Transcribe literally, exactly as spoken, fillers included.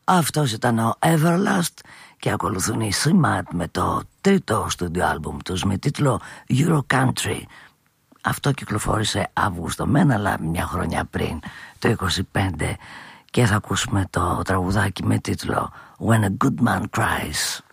Αυτός ήταν ο Everlast και ακολουθούν οι Simat με το τρίτο στούντιο άλμπουμ τους με τίτλο Euro Country. Αυτό κυκλοφόρησε Αύγουστο μεν, αλλά μια χρονιά πριν, το είκοσι πέντε, και θα ακούσουμε το τραγουδάκι με τίτλο When a Good Man Cries.